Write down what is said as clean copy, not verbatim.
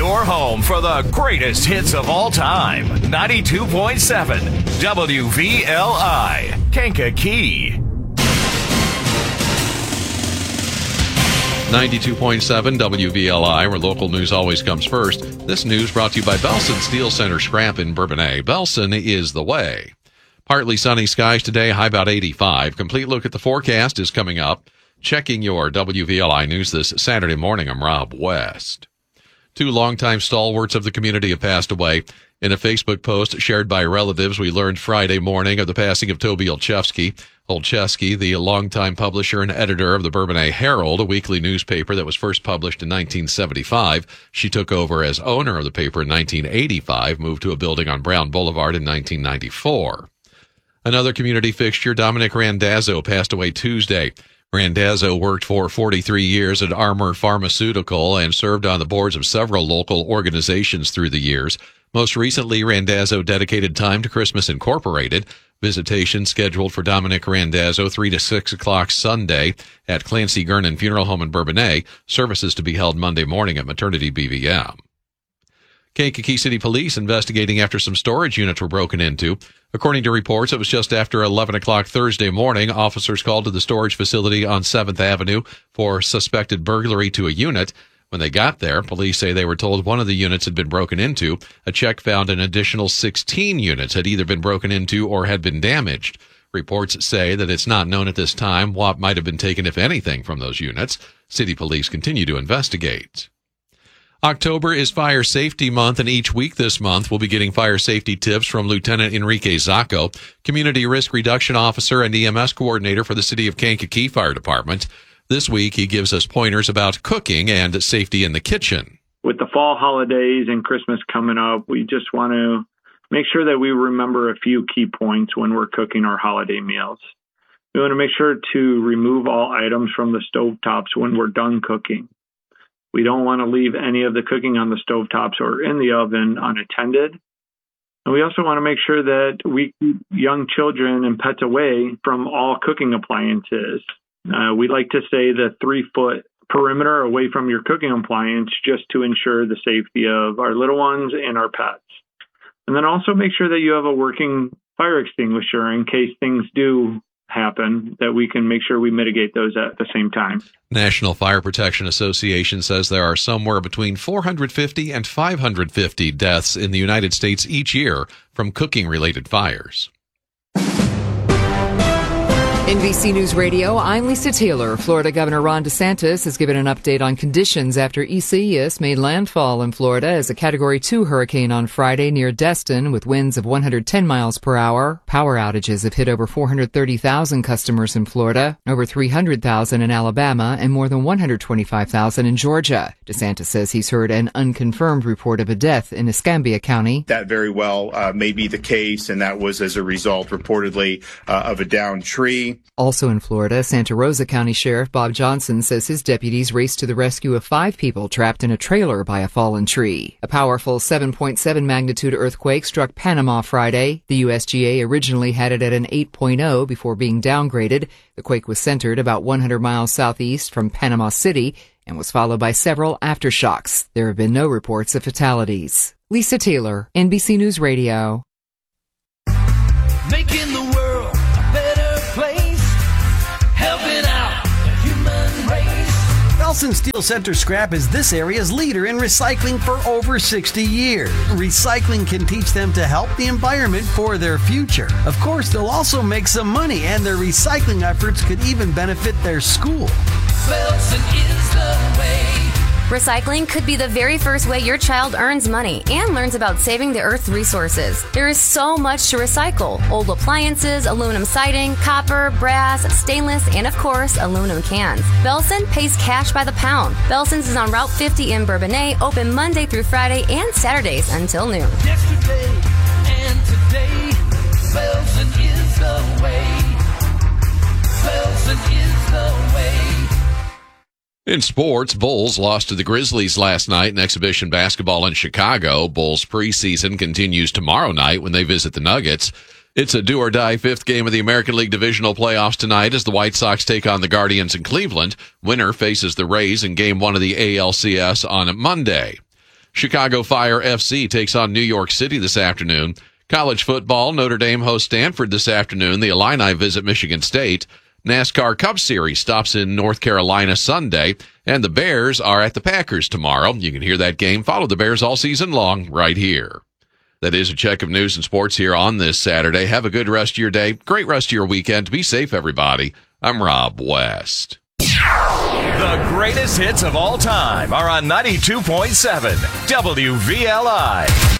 Your home for the greatest hits of all time. 92.7 WVLI, Kankakee. 92.7 WVLI, where local news always comes first. This news brought to you by Belson Steel Center Scrap in Bourbonnais. Belson is the way. Partly sunny skies today, high about 85. Complete look at the forecast is coming up. Checking your WVLI news this Saturday morning, I'm Rob West. Two longtime stalwarts of the community have passed away. In a Facebook post shared by relatives, we learned Friday morning of the passing of Toby Olszewski. Olszewski, the longtime publisher and editor of the Bourbonnais Herald, a weekly newspaper that was first published in 1975. She took over as owner of the paper in 1985, moved to a building on Brown Boulevard in 1994. Another community fixture, Dominic Randazzo, passed away Tuesday. Randazzo worked for 43 years at Armour Pharmaceutical and served on the boards of several local organizations through the years. Most recently, Randazzo dedicated time to Christmas Incorporated. Visitation scheduled for Dominic Randazzo 3 to 6 o'clock Sunday at Clancy Gernon Funeral Home in Bourbonnais. Services to be held Monday morning at Maternity BVM. Kankakee City Police investigating after some storage units were broken into. According to reports, it was just after 11 o'clock Thursday morning. Officers called to the storage facility on 7th Avenue for suspected burglary to a unit. When they got there, police say they were told one of the units had been broken into. A check found an additional 16 units had either been broken into or had been damaged. Reports say that it's not known at this time what might have been taken, if anything, from those units. City police continue to investigate. October is Fire Safety Month, and each week this month we'll be getting fire safety tips from Lieutenant Enrique Zacco, Community Risk Reduction Officer and EMS Coordinator for the City of Kankakee Fire Department. This week he gives us pointers about cooking and safety in the kitchen. With the fall holidays and Christmas coming up, we just want to make sure that we remember a few key points when we're cooking our holiday meals. We want to make sure to remove all items from the stovetops when we're done cooking. We don't want to leave any of the cooking on the stovetops or in the oven unattended. And we also want to make sure that we keep young children and pets away from all cooking appliances. We like to say the 3-foot perimeter away from your cooking appliance just to ensure the safety of our little ones and our pets. And then also make sure that you have a working fire extinguisher in case things do happen, that we can make sure we mitigate those at the same time. National Fire Protection Association says there are somewhere between 450 and 550 deaths in the United States each year from cooking-related fires. NBC News Radio, I'm Lisa Taylor. Florida Governor Ron DeSantis has given an update on conditions after Isaias made landfall in Florida as a Category 2 hurricane on Friday near Destin with winds of 110 miles per hour. Power outages have hit over 430,000 customers in Florida, over 300,000 in Alabama, and more than 125,000 in Georgia. DeSantis says he's heard an unconfirmed report of a death in Escambia County. That very well may be the case, and that was as a result, reportedly, of a downed tree. Also in Florida, Santa Rosa County Sheriff Bob Johnson says his deputies raced to the rescue of 5 people trapped in a trailer by a fallen tree. A powerful 7.7 magnitude earthquake struck Panama Friday. The USGA originally had it at an 8.0 before being downgraded. The quake was centered about 100 miles southeast from Panama City and was followed by several aftershocks. There have been no reports of fatalities. Lisa Taylor, NBC News Radio. Making the world a better place, helping out the human race. Belson Steel Center Scrap is this area's leader in recycling for over 60 years. Recycling can teach them to help the environment for their future. Of course, they'll also make some money, and their recycling efforts could even benefit their school. Belson is the way. Recycling could be the very first way your child earns money and learns about saving the Earth's resources. There is so much to recycle: old appliances, aluminum siding, copper, brass, stainless, and of course, aluminum cans. Belson pays cash by the pound. Belson's is on Route 50 in Bourbonnais, open Monday through Friday and Saturdays until noon. Yesterday and today, Belson is the way. Belson is the way. In sports, Bulls lost to the Grizzlies last night in exhibition basketball in Chicago. Bulls preseason continues tomorrow night when they visit the Nuggets. It's a do-or-die 5th game of the American League Divisional Playoffs tonight as the White Sox take on the Guardians in Cleveland. Winner faces the Rays in Game 1 of the ALCS on Monday. Chicago Fire FC takes on New York City this afternoon. College football, Notre Dame hosts Stanford this afternoon. The Illini visit Michigan State. NASCAR Cup Series stops in North Carolina Sunday. And the Bears are at the Packers tomorrow. You can hear that game. Follow the Bears all season long right here. That is a check of news and sports here on this Saturday. Have a good rest of your day. Great rest of your weekend. Be safe, everybody. I'm Rob West. The greatest hits of all time are on 92.7 WVLI.